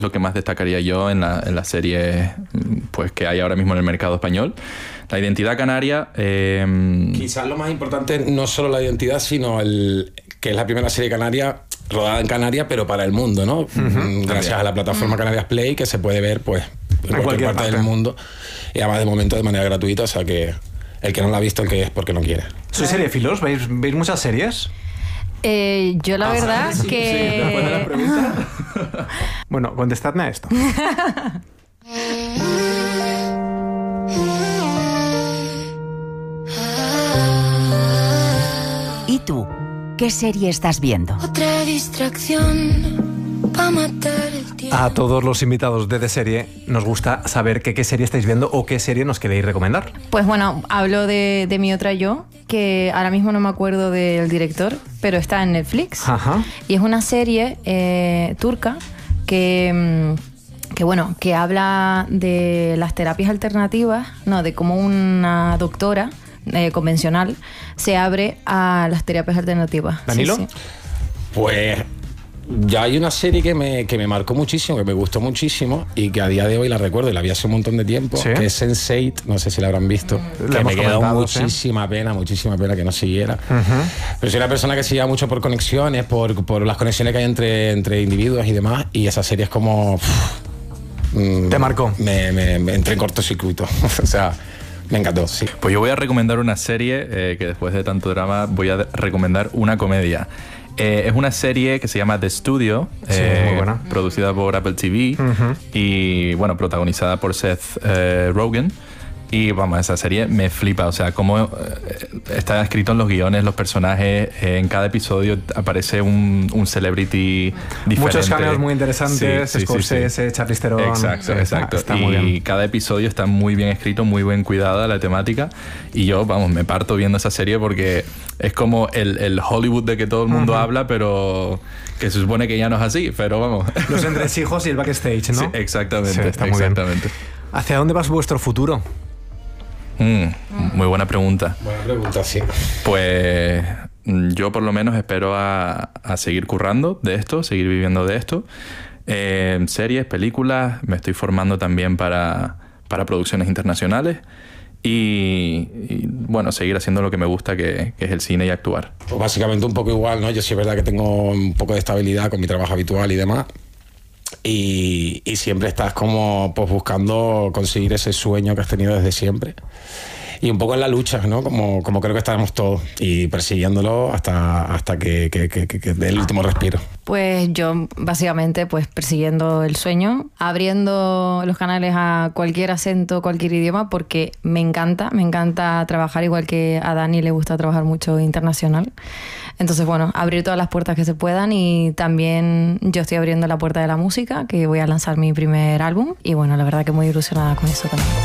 lo que más destacaría yo en la serie pues, que hay ahora mismo en el mercado español. La identidad canaria... Quizás lo más importante no solo la identidad, sino que es la primera serie canaria rodada en Canarias, pero para el mundo, ¿no? Gracias a la plataforma Canarias Play, que se puede ver pues en cualquier parte del mundo. Y además de momento de manera gratuita, o sea que el que no la ha visto es porque no quiere. ¿Sois seriefilos? ¿Veis muchas series? Yo la verdad sí, que... Sí, después de la pregunta. Bueno, contestadme a esto. ¿Y tú? ¿Qué serie estás viendo? Otra distracción para matar el tiempo. A todos los invitados de Serie nos gusta saber qué serie estáis viendo o qué serie nos queréis recomendar. Pues bueno, hablo de Mi Otra Yo, que ahora mismo no me acuerdo del director, pero está en Netflix. Ajá. Y es una serie turca que habla de las terapias alternativas, no, de cómo una doctora convencional se abre a las terapias alternativas. ¿Danilo? Sí. Pues ya hay una serie que me marcó muchísimo, que me gustó muchísimo y que a día de hoy la recuerdo y la vi hace un montón de tiempo, ¿Sí? que es Sense8, no sé si la habrán visto, La que hemos me quedó comentado, muchísima pena que no siguiera. Pero soy una persona que seguía mucho por conexiones, por las conexiones que hay entre individuos y demás, y esa serie es como... ¿Te marcó? Me entré en cortocircuito, o sea... Me encantó, sí. Pues yo voy a recomendar una serie que después de tanto drama voy a recomendar una comedia. Es una serie que se llama The Studio, muy buena. producida por Apple TV y bueno, protagonizada por Seth Rogen. Y vamos, esa serie me flipa, o sea, cómo está escrito en los guiones, los personajes, en cada episodio aparece un celebrity diferente. Muchos cameos muy interesantes, Sí, Scorsese, Charlize Theron. Exacto. Está y muy bien. cada episodio está muy bien escrito, muy bien cuidada la temática. Y yo, vamos, me parto viendo esa serie porque es como el Hollywood de que todo el mundo habla, pero que se supone que ya no es así, pero vamos. Los entresijos y el backstage, ¿no? Sí, exactamente, Sí, está muy bien. exactamente. ¿Hacia dónde va vuestro futuro? Muy buena pregunta. Buena pregunta, sí. Pues yo por lo menos espero a seguir currando de esto, seguir viviendo de esto. Series, películas, me estoy formando también para producciones internacionales y bueno, seguir haciendo lo que me gusta, que es el cine y actuar. Pues básicamente un poco igual, ¿no? Yo sí es verdad que tengo un poco de estabilidad con mi trabajo habitual y demás. Y siempre estás como pues buscando conseguir ese sueño que has tenido desde siempre. Y un poco en la lucha, ¿no? Como creo que estaremos todos. Y persiguiéndolo hasta que dé el último respiro. Pues yo básicamente pues persiguiendo el sueño, abriendo los canales a cualquier acento, cualquier idioma, porque me encanta trabajar, igual que a Dani le gusta trabajar mucho internacional. Entonces, bueno, abrir todas las puertas que se puedan, y también yo estoy abriendo la puerta de la música, que voy a lanzar mi primer álbum, y bueno, la verdad que muy ilusionada con eso también.